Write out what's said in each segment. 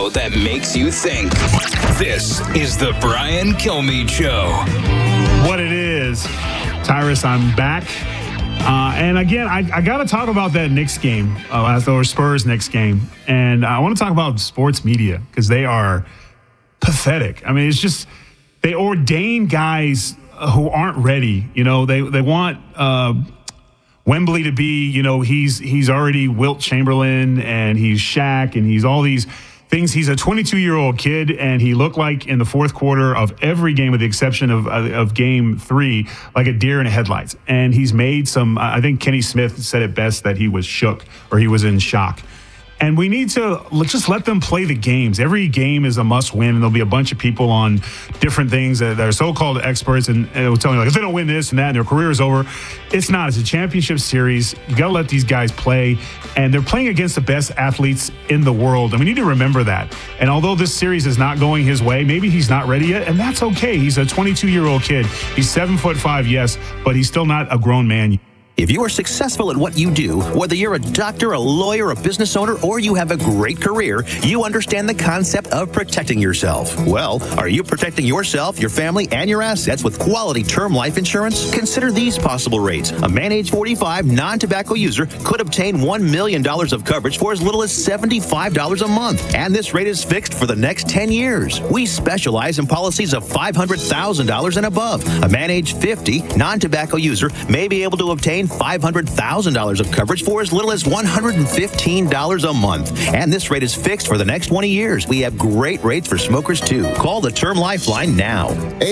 show that makes you think. This is the Brian Kilmeade Show. What it is, Tyrus, I'm back. And again, I got to talk about that Knicks game, or Spurs Knicks game. And I want to talk about sports media because they are pathetic. I mean, it's just, they ordain guys who aren't ready. You know, they want Wembley to be, you know, he's already Wilt Chamberlain and he's Shaq and he's all these things. He's a 22-year-old kid, and he looked like in the fourth quarter of every game, with the exception of game 3, like a deer in the headlights. And he's made some, I think Kenny Smith said it best, that he was shook, or he was in shock. And we need to just let them play the games. Every game is a must-win, and there'll be a bunch of people on different things that are so-called experts, and will tell me, like, if they don't win this and that, and their career is over. It's not. It's a championship series. You got to let these guys play, and they're playing against the best athletes in the world, and we need to remember that. And although this series is not going his way, maybe he's not ready yet, and that's okay. He's a 22-year-old kid. He's 7'5", yes, but he's still not a grown man. If you are successful at what you do, whether you're a doctor, a lawyer, a business owner, or you have a great career, you understand the concept of protecting yourself. Well, are you protecting yourself, your family, and your assets with quality term life insurance? Consider these possible rates. A man age 45 non-tobacco user could obtain $1 million of coverage for as little as $75 a month. And this rate is fixed for the next 10 years. We specialize in policies of $500,000 and above. A man age 50 non-tobacco user may be able to obtain $500,000 of coverage for as little as $115 a month. And this rate is fixed for the next 20 years. We have great rates for smokers, too. Call the Term Lifeline now.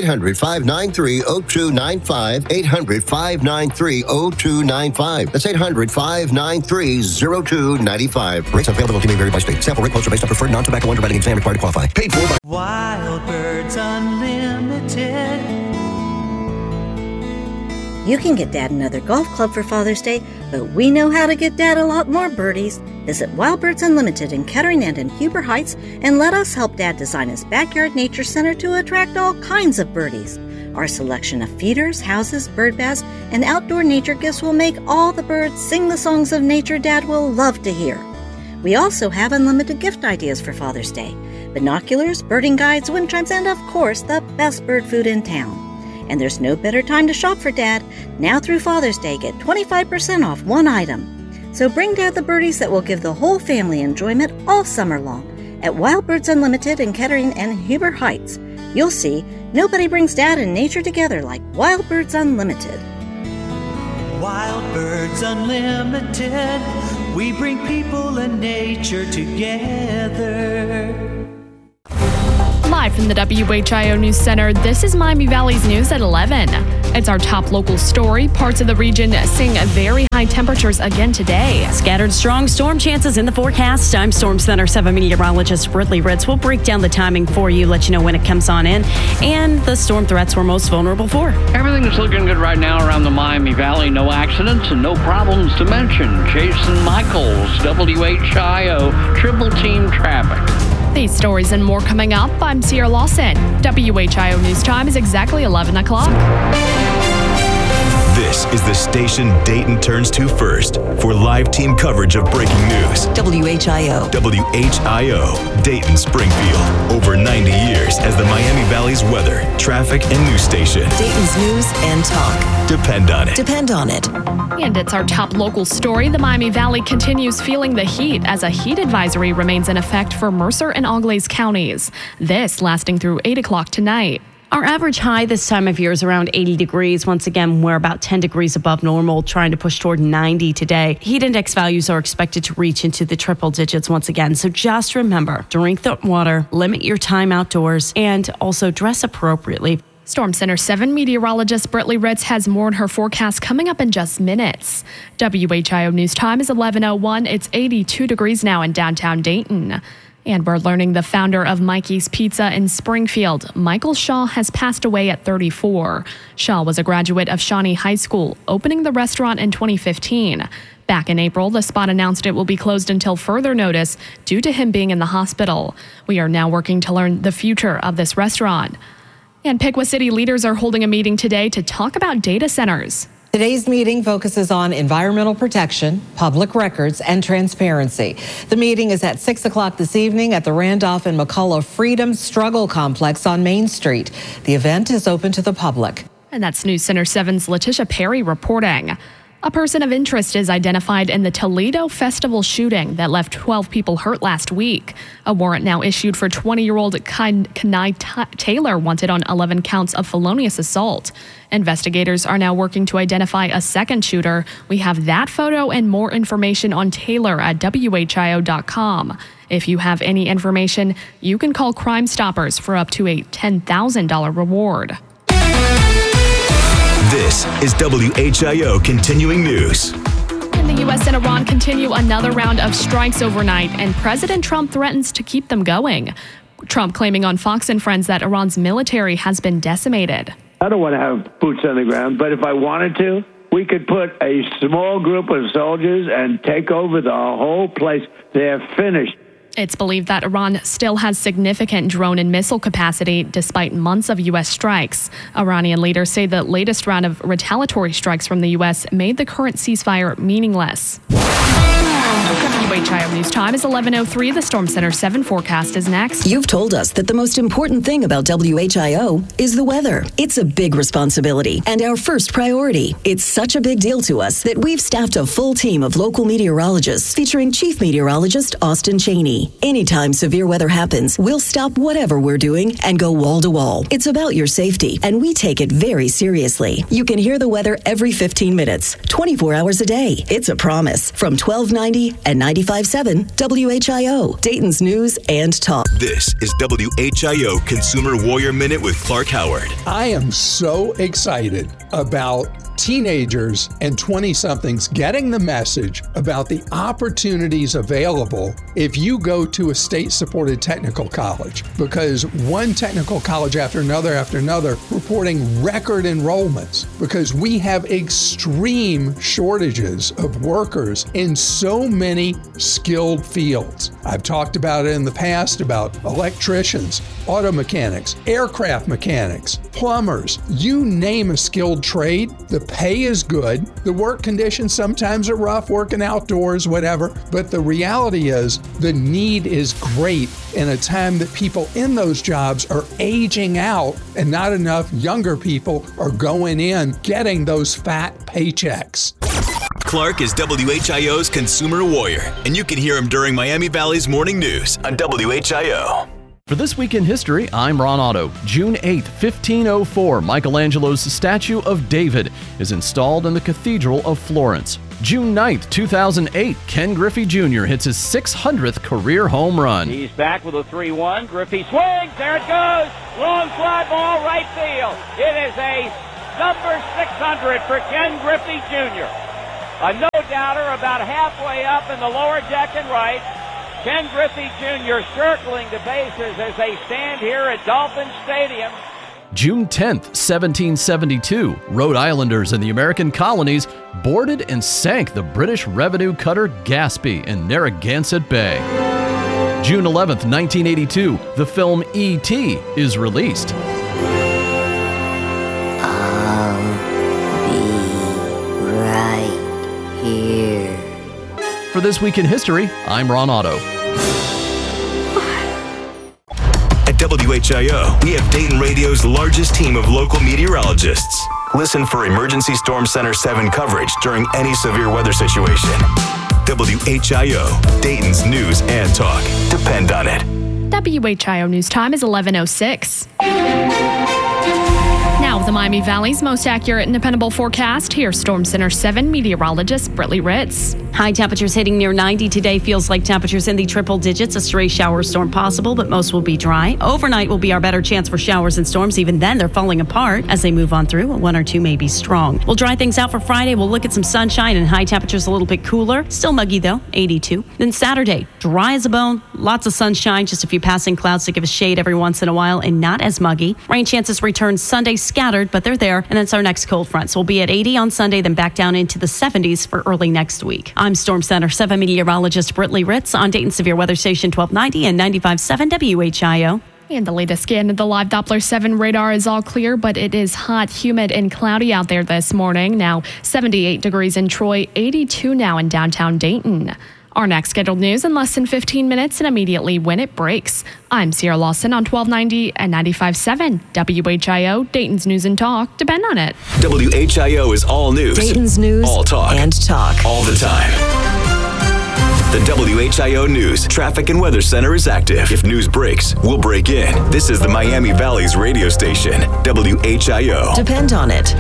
800-593-0295. 800-593-0295. That's 800-593-0295. Rates available may vary by state. Sample rate quotes are based on preferred non-tobacco underwriting exam required to qualify. Paid for by Wild Birds Unlimited. You can get Dad another golf club for Father's Day, but we know how to get Dad a lot more birdies. Visit Wild Birds Unlimited in Kettering and in Huber Heights, and let us help Dad design his backyard nature center to attract all kinds of birdies. Our selection of feeders, houses, bird baths, and outdoor nature gifts will make all the birds sing the songs of nature Dad will love to hear. We also have unlimited gift ideas for Father's Day: binoculars, birding guides, wind chimes, and of course, the best bird food in town. And there's no better time to shop for Dad. Now through Father's Day, get 25% off one item. So bring Dad the birdies that will give the whole family enjoyment all summer long at Wild Birds Unlimited in Kettering and Huber Heights. You'll see, nobody brings Dad and nature together like Wild Birds Unlimited. Wild Birds Unlimited. We bring people and nature together. Live from the WHIO News Center, this is Miami Valley's News at 11. It's our top local story. Parts of the region seeing very high temperatures again today. Scattered strong storm chances in the forecast. I'm Storm Center 7 meteorologist Britley Ritz. We'll break down the timing for you, let you know when it comes on in, and the storm threats we're most vulnerable for. Everything is looking good right now around the Miami Valley. No accidents and no problems to mention. Jason Michaels, WHIO, Triple Team Traffic. These stories and more coming up. I'm Sierra Lawson. WHIO News Time is exactly 11 o'clock. This is the station Dayton turns to first for live team coverage of breaking news. WHIO. WHIO, Dayton, Springfield. Over 90 years as the Miami Valley's weather, traffic, and news station. Dayton's news and talk. Depend on it. Depend on it. And it's our top local story. The Miami Valley continues feeling the heat as a heat advisory remains in effect for Mercer and Auglaize counties. This lasting through 8 o'clock tonight. Our average high this time of year is around 80 degrees. Once again, we're about 10 degrees above normal, trying to push toward 90 today. Heat index values are expected to reach into the triple digits once again. So just remember, drink the water, limit your time outdoors, and also dress appropriately. Storm Center 7 meteorologist Britley Ritz has more in her forecast coming up in just minutes. WHIO News Time is 11:01. It's 82 degrees now in downtown Dayton. And we're learning the founder of Mikey's Pizza in Springfield, Michael Shaw, has passed away at 34. Shaw was a graduate of Shawnee High School, opening the restaurant in 2015. Back in April, the spot announced it will be closed until further notice due to him being in the hospital. We are now working to learn the future of this restaurant. And Piqua City leaders are holding a meeting today to talk about data centers. Today's meeting focuses on environmental protection, public records, and transparency. The meeting is at 6 o'clock this evening at the Randolph and McCullough Freedom Struggle Complex on Main Street. The event is open to the public. And that's News Center 7's Letitia Perry reporting. A person of interest is identified in the Toledo Festival shooting that left 12 people hurt last week. A warrant now issued for 20-year-old Kenai Taylor, wanted on 11 counts of felonious assault. Investigators are now working to identify a second shooter. We have that photo and more information on Taylor at WHIO.com. If you have any information, you can call Crime Stoppers for up to a $10,000 reward. This is WHIO Continuing News. And the U.S. and Iran continue another round of strikes overnight, and President Trump threatens to keep them going. Trump claiming on Fox and Friends that Iran's military has been decimated. I don't want to have boots on the ground, but if I wanted to, we could put a small group of soldiers and take over the whole place. They're finished. It's believed that Iran still has significant drone and missile capacity despite months of U.S. strikes. Iranian leaders say the latest round of retaliatory strikes from the U.S. made the current ceasefire meaningless. WHIO News Time is 11:03. The Storm Center 7 forecast is next. You've told us that the most important thing about WHIO is the weather. It's a big responsibility and our first priority. It's such a big deal to us that we've staffed a full team of local meteorologists featuring Chief Meteorologist Austin Cheney. Anytime severe weather happens, we'll stop whatever we're doing and go wall to wall. It's about your safety, and we take it very seriously. You can hear the weather every 15 minutes, 24 hours a day. It's a promise. From 1290 and 95.7 WHIO, Dayton's News and Talk. This is WHIO Consumer Warrior Minute with Clark Howard. I am so excited about teenagers and 20-somethings getting the message about the opportunities available if you go to a state-supported technical college, because one technical college after another reporting record enrollments, because we have extreme shortages of workers in so many skilled fields. I've talked about it in the past about electricians, auto mechanics, aircraft mechanics, plumbers, you name a skilled trade. The pay is good. The work conditions sometimes are rough, working outdoors, whatever. But the reality is the need is great in a time that people in those jobs are aging out and not enough younger people are going in getting those fat paychecks. Clark is WHIO's Consumer Warrior, and you can hear him during Miami Valley's Morning News on WHIO. For This Week in History, I'm Ron Otto. June 8, 1504, Michelangelo's statue of David is installed in the Cathedral of Florence. June 9, 2008, Ken Griffey Jr. hits his 600th career home run. He's back with a 3-1. Griffey swings. There it goes. Long fly ball, right field. It is a number 600 for Ken Griffey Jr. A no-doubter about halfway up in the lower deck and right. Ken Griffey Jr. circling the bases as they stand here at Dolphin Stadium. June 10th, 1772, Rhode Islanders in the American colonies boarded and sank the British revenue cutter Gaspee in Narragansett Bay. June 11th, 1982, the film E.T. is released. I'll be right here. For This Week in History, I'm Ron Otto. At WHIO, we have Dayton Radio's largest team of local meteorologists. Listen for Emergency Storm Center 7 coverage during any severe weather situation. WHIO, Dayton's News and Talk. Depend on it. WHIO News Time is 11:06. Now, the Miami Valley's most accurate and dependable forecast. Here's Storm Center 7 meteorologist Britley Ritz. High temperatures hitting near 90 today. Feels like temperatures in the triple digits. A stray shower storm possible, but most will be dry. Overnight will be our better chance for showers and storms. Even then, they're falling apart as they move on through. One or two may be strong. We'll dry things out for Friday. We'll look at some sunshine and high temperatures a little bit cooler. Still muggy, though, 82. Then Saturday, dry as a bone. Lots of sunshine. Just a few passing clouds to give us shade every once in a while and not as muggy. Rain chances return Sunday, scattered, but they're there. And that's our next cold front. So we'll be at 80 on Sunday, then back down into the 70s for early next week. I'm Storm Center 7 meteorologist Britley Ritz on Dayton Severe Weather Station 1290 and 95.7 WHIO. And the latest scan of the live Doppler 7 radar is all clear, but it is hot, humid, and cloudy out there this morning. Now 78 degrees in Troy, 82 now in downtown Dayton. Our next scheduled news in less than 15 minutes and immediately when it breaks. I'm Sierra Lawson on 1290 and 95.7 WHIO, Dayton's News and Talk. Depend on it. WHIO is all news. Dayton's News all talk. And talk. All the time. The WHIO News Traffic and Weather Center is active. If news breaks, we'll break in. This is the Miami Valley's radio station, WHIO. Depend on it.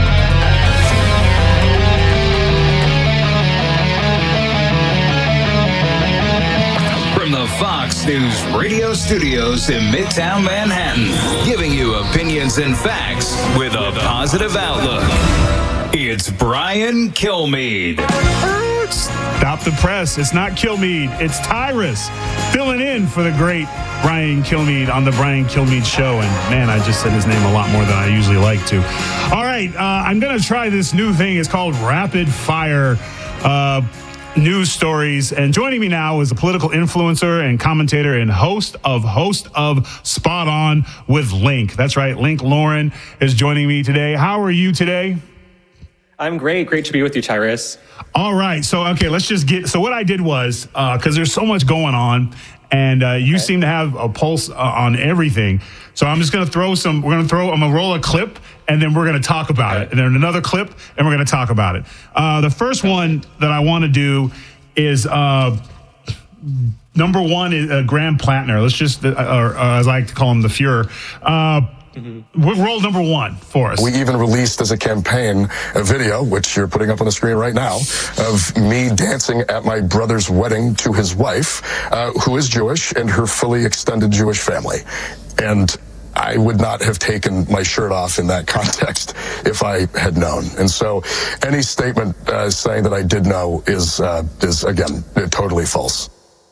From the Fox News radio studios in Midtown Manhattan, giving you opinions and facts with a positive outlook. It's Brian Kilmeade. Stop the press. It's not Kilmeade. It's Tyrus filling in for the great Brian Kilmeade on the Brian Kilmeade Show. And man, I just said his name a lot more than I usually like to. All right, I'm going to try this new thing. It's called Rapid Fire News Stories. And joining me now is a political influencer and commentator and host of Spot On with Link. That's right. Link Lauren is joining me today. How are you today? I'm great. Great to be with you, Tyrus. All right. So, okay, let's just so what I did was, because there's so much going on, and you seem to have a pulse on everything. So I'm just going to I'm going to roll a clip, and then we're going to talk about it. And then another clip, and we're going to talk about it. The first one that I want to do is number one is Graham Plattner. Let's just, or as I like to call him, the Fuhrer. Roll number one for us. We even released as a campaign a video, which you're putting up on the screen right now, of me dancing at my brother's wedding to his wife, who is Jewish, and her fully extended Jewish family. And I would not have taken my shirt off in that context if I had known. And so any statement saying that I did know is again, totally false.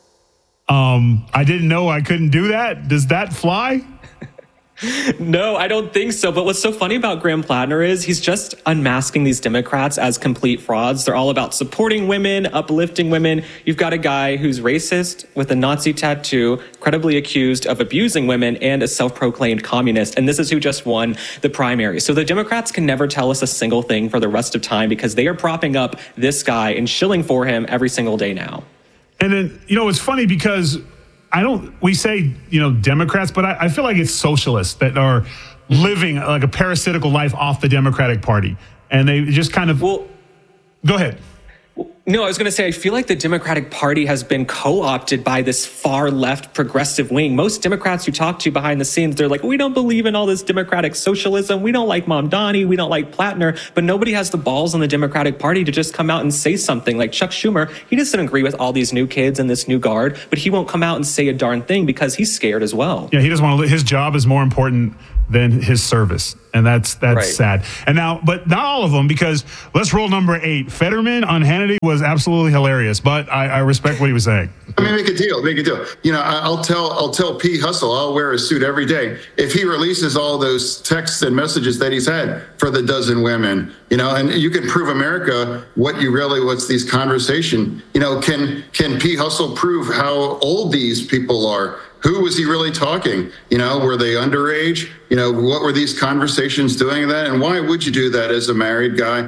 I didn't know I couldn't do that. Does that fly? No, I don't think so. But what's so funny about Graham Plattner is he's just unmasking these Democrats as complete frauds. They're all about supporting women, uplifting women. You've got a guy who's racist with a Nazi tattoo, credibly accused of abusing women, and a self-proclaimed communist. And this is who just won the primary. So the Democrats can never tell us a single thing for the rest of time because they are propping up this guy and shilling for him every single day now. And then, it's funny because we say, Democrats, but I feel like it's socialists that are living like a parasitical life off the Democratic Party. And they just kind of, go ahead. No, I was going to say, I feel like the Democratic Party has been co-opted by this far left progressive wing. Most Democrats you talk to behind the scenes, they're like, we don't believe in all this democratic socialism. We don't like Mamdani. We don't like Plattner. But nobody has the balls in the Democratic Party to just come out and say something. Like Chuck Schumer, he doesn't agree with all these new kids and this new guard, but he won't come out and say a darn thing because he's scared as well. Yeah, he doesn't want to. His job is more important than his service. And that's right. Sad. And now, but not all of them, because let's roll number 8. Fetterman on Hannity was absolutely hilarious, but I respect what he was saying. I mean, make a deal. I'll tell P. Hustle, I'll wear a suit every day if he releases all those texts and messages that he's had for the dozen women, and you can prove America what's these conversation, can P. Hustle prove how old these people are? Who was he really talking? Were they underage? What were these conversations doing that? And why would you do that as a married guy?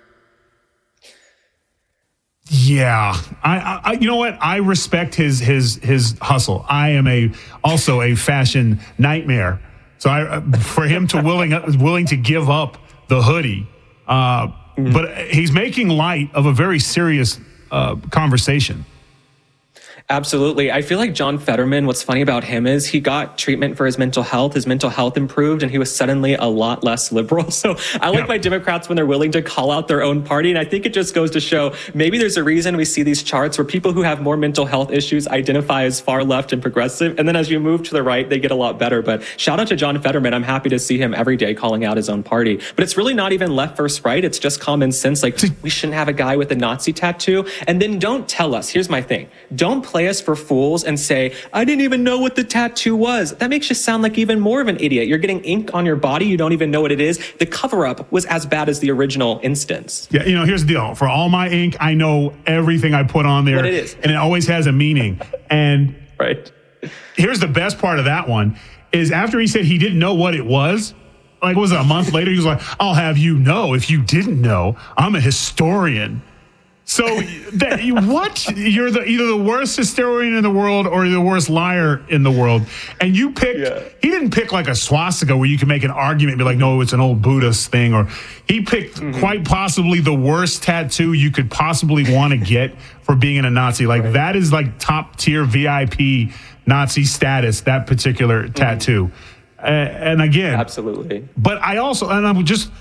Yeah, I you know what? I respect his hustle. I am also a fashion nightmare. So for him to willing to give up the hoodie, but he's making light of a very serious conversation. Absolutely. I feel like John Fetterman, what's funny about him is he got treatment for his mental health. His mental health improved, and he was suddenly a lot less liberal. So I like my Democrats when they're willing to call out their own party. And I think it just goes to show maybe there's a reason we see these charts where people who have more mental health issues identify as far left and progressive. And then as you move to the right, they get a lot better. But shout out to John Fetterman. I'm happy to see him every day calling out his own party. But it's really not even left versus right. It's just common sense. Like, we shouldn't have a guy with a Nazi tattoo. And then don't tell us. Here's my thing. Don't play us for fools and say, I didn't even know what the tattoo was. That makes you sound like even more of an idiot. You're getting ink on your body. You don't even know what it is. The cover-up was as bad as the original instance. Yeah, here's the deal. For all my ink, I know everything I put on there. What it is. And it always has a meaning. And right. here's the best part of that one is after he said he didn't know what it was, like, was it a month later? He was like, I'll have you know, if you didn't know, I'm a historian. So what? You're either the worst historian in the world or you're the worst liar in the world. And you picked, he didn't pick like a swastika where you can make an argument and be like, no, it's an old Buddhist thing. Or he picked quite possibly the worst tattoo you could possibly want to get for being a Nazi. Like that is like top tier VIP Nazi status, that particular tattoo. And again, absolutely. But I also, and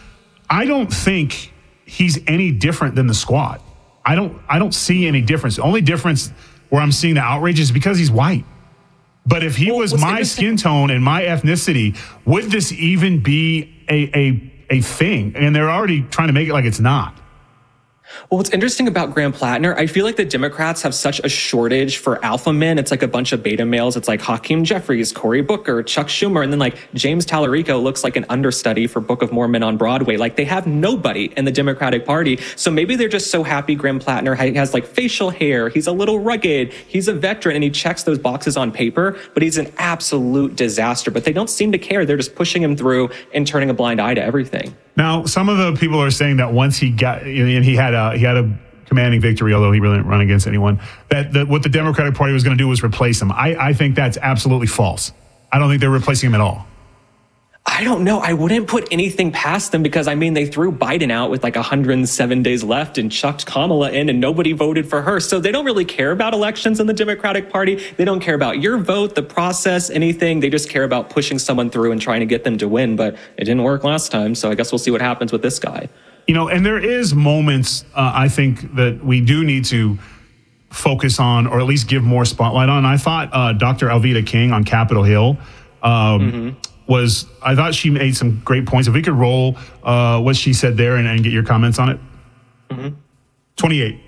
I don't think he's any different than the Squad. I don't see any difference. The only difference where I'm seeing the outrage is because he's white. But if he was my skin tone and my ethnicity, would this even be a thing? And they're already trying to make it like it's not. Well, what's interesting about Graham Plattner, I feel like the Democrats have such a shortage for alpha men. It's like a bunch of beta males. It's like Hakeem Jeffries, Cory Booker, Chuck Schumer, and then like James Tallarico looks like an understudy for Book of Mormon on Broadway. Like they have nobody in the Democratic Party. So maybe they're just so happy Graham Plattner has like facial hair. He's a little rugged. He's a veteran and he checks those boxes on paper, but he's an absolute disaster. But they don't seem to care. They're just pushing him through and turning a blind eye to everything. Now, some of the people are saying that once he got, and he had a commanding victory, although he really didn't run against anyone, that what the Democratic Party was going to do was replace him. I think that's absolutely false. I don't think they're replacing him at all. I don't know. I wouldn't put anything past them because, I mean, they threw Biden out with like 107 days left and chucked Kamala in and nobody voted for her. So they don't really care about elections in the Democratic Party. They don't care about your vote, the process, anything. They just care about pushing someone through and trying to get them to win. But it didn't work last time. So I guess we'll see what happens with this guy. You know, and there is moments I think that we do need to focus on or at least give more spotlight on. I thought Dr. Alveda King on Capitol Hill I thought she made some great points. If we could roll what she said there and get your comments on it. 28.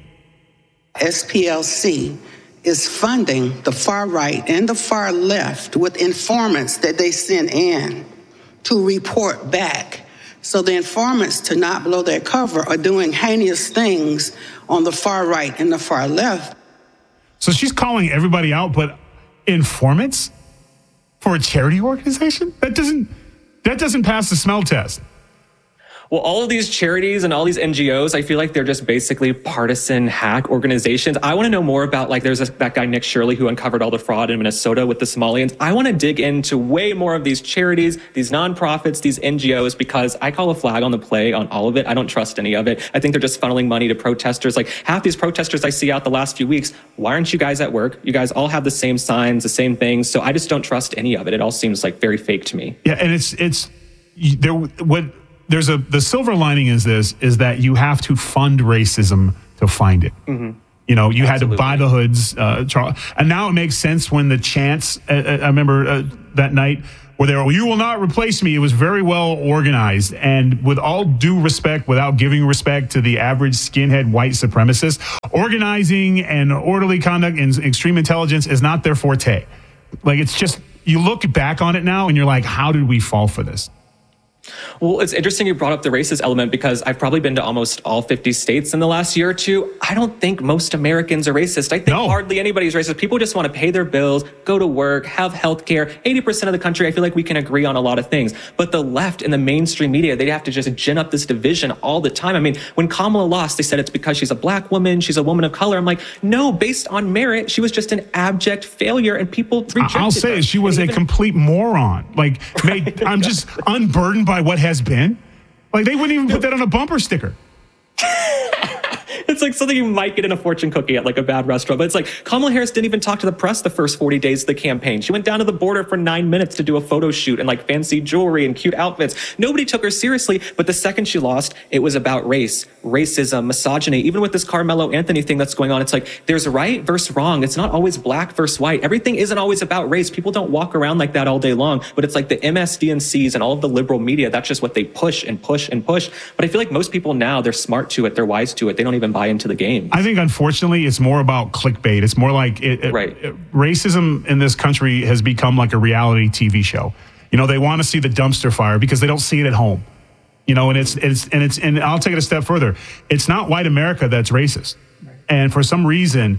SPLC is funding the far right and the far left with informants that they send in to report back. So the informants, to not blow their cover, are doing heinous things on the far right and the far left. So she's calling everybody out, but informants for a charity organization? That doesn't pass the smell test. Well, all of these charities and all these NGOs, I feel like they're just basically partisan hack organizations. I want to know more about, like, there's that guy, Nick Shirley, who uncovered all the fraud in Minnesota with the Somalians. I want to dig into way more of these charities, these nonprofits, these NGOs, because I call a flag on the play on all of it. I don't trust any of it. I think they're just funneling money to protesters. Like half these protesters I see out the last few weeks, why aren't you guys at work? You guys all have the same signs, the same things. So I just don't trust any of it. It all seems like very fake to me. Yeah, and the silver lining is that you have to fund racism to find it. You know, you had to buy the hoods, and now it makes sense when the chants. I remember that night where they were, "You will not replace me." It was very well organized, and with all due respect, without giving respect to the average skinhead white supremacist, organizing and orderly conduct and extreme intelligence is not their forte. Like, it's just, you look back on it now and you're like, how did we fall for this? Well, it's interesting you brought up the racist element because I've probably been to almost all 50 states in the last year or two. I don't think most Americans are racist. I think hardly anybody's racist. People just want to pay their bills, go to work, have health care. 80% of the country, I feel like we can agree on a lot of things. But the left and the mainstream media, they have to just gin up this division all the time. I mean, when Kamala lost, they said it's because she's a black woman, she's a woman of color. I'm like, no, based on merit, she was just an abject failure and people rejected her. I'll say it, she was a complete moron. Like, I'm just unburdened by what has been. Like, they wouldn't even put that on a bumper sticker. It's like something you might get in a fortune cookie at like a bad restaurant. But it's like Kamala Harris didn't even talk to the press the first 40 days of the campaign. She went down to the border for 9 minutes to do a photo shoot and like fancy jewelry and cute outfits. Nobody took her seriously. But the second she lost, it was about race, racism, misogyny. Even with this Carmelo Anthony thing that's going on, it's like there's right versus wrong. It's not always black versus white. Everything isn't always about race. People don't walk around like that all day long. But it's like the MSDNCs and all of the liberal media, that's just what they push and push and push. But I feel like most people now, they're smart to it. They're wise to it. They don't even buy into the game. I think, unfortunately, it's more about clickbait. It's more like racism in this country has become like a reality TV show. You know, they want to see the dumpster fire because they don't see it at home. You know, and I'll take it a step further. It's not white America that's racist. And for some reason,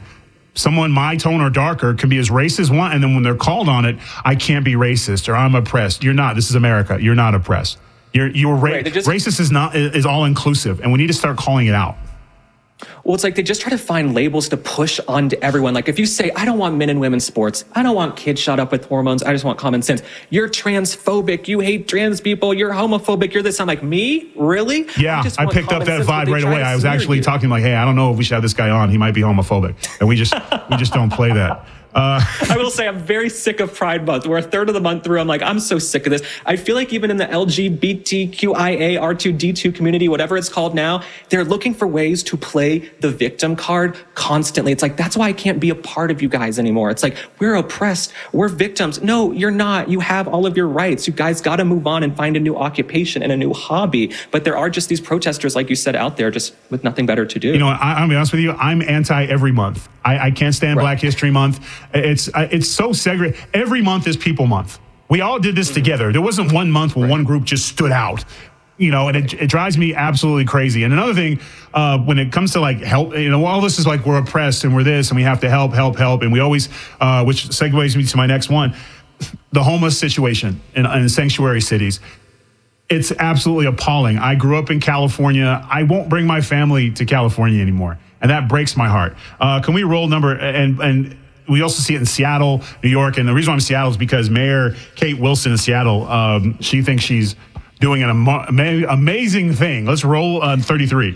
someone my tone or darker can be as racist as one, and then when they're called on it, I can't be racist or I'm oppressed. You're not. This is America. You're not oppressed. Racist is all inclusive, and we need to start calling it out. Well, it's like they just try to find labels to push onto everyone. Like if you say, I don't want men and women's sports, I don't want kids shot up with hormones, I just want common sense. You're transphobic, you hate trans people, you're homophobic, you're this. I'm like, me? Really? Yeah, I picked up that vibe right away. I was actually talking like, hey, I don't know if we should have this guy on. He might be homophobic. And we just don't play that. I will say I'm very sick of Pride Month. We're a third of the month through. I'm like, I'm so sick of this. I feel like even in the LGBTQIA R2D2 community, whatever it's called now, they're looking for ways to play the victim card constantly. It's like, that's why I can't be a part of you guys anymore. It's like, we're oppressed. We're victims. No, you're not. You have all of your rights. You guys got to move on and find a new occupation and a new hobby. But there are just these protesters, like you said, out there just with nothing better to do. You know, I'll be honest with you. I'm anti every month. I can't stand Black History Month. It's so segregated. Every month is People Month. We all did this together. There wasn't one month where one group just stood out, you know, and it drives me absolutely crazy. And another thing, when it comes to like help, you know, all this is like we're oppressed and we're this and we have to help. And we always, which segues me to my next one, the homeless situation in sanctuary cities. It's absolutely appalling. I grew up in California. I won't bring my family to California anymore. And that breaks my heart. Can we roll number, and we also see it in Seattle, New York. And the reason why I'm in Seattle is because Mayor Kate Wilson in Seattle, she thinks she's doing an amazing thing. Let's roll on 33.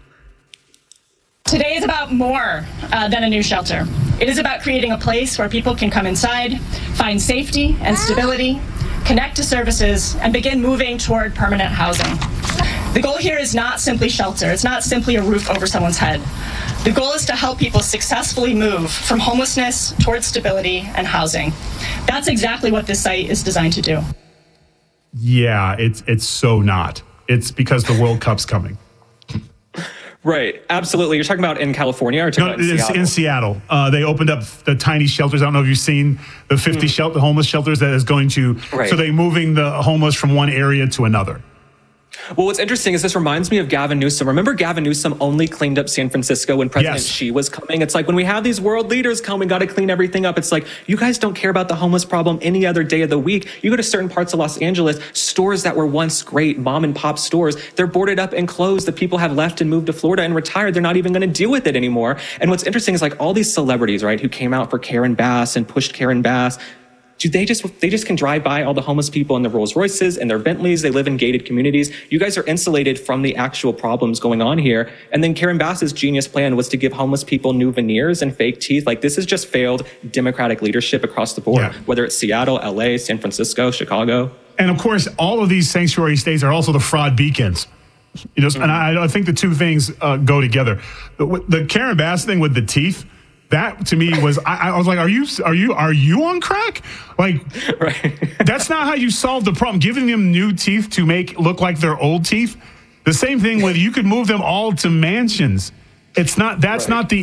Today is about more than a new shelter. It is about creating a place where people can come inside, find safety and stability, connect to services, and begin moving toward permanent housing. The goal here is not simply shelter. It's not simply a roof over someone's head. The goal is to help people successfully move from homelessness towards stability and housing. That's exactly what this site is designed to do. Yeah, it's so not. It's because the World Cup's coming. Right, absolutely. You're talking about in California or talking about in Seattle? In Seattle. They opened up the tiny shelters. I don't know if you've seen the 50 the homeless shelters that is going to, so they're moving the homeless from one area to another. Well, what's interesting is this reminds me of Gavin Newsom. Remember Gavin Newsom only cleaned up San Francisco when President Xi was coming? It's like when we have these world leaders come, we got to clean everything up. It's like, you guys don't care about the homeless problem any other day of the week. You go to certain parts of Los Angeles, stores that were once great mom and pop stores, they're boarded up and closed. The people have left and moved to Florida and retired. They're not even going to deal with it anymore. And what's interesting is like all these celebrities, right, who came out for Karen Bass and pushed Karen Bass, they just can drive by all the homeless people in their Rolls Royces and their Bentleys. They live in gated communities. You guys are insulated from the actual problems going on here. And then Karen Bass's genius plan was to give homeless people new veneers and fake teeth. Like this is just failed Democratic leadership across the board, whether it's Seattle, LA, San Francisco, Chicago. And of course, all of these sanctuary states are also the fraud beacons. You know, and I think the two things go together. The Karen Bass thing with the teeth, that to me was, I was like, are you on crack? Like, that's not how you solve the problem. Giving them new teeth to look like their old teeth. The same thing with, you could move them all to mansions. It's not, that's not the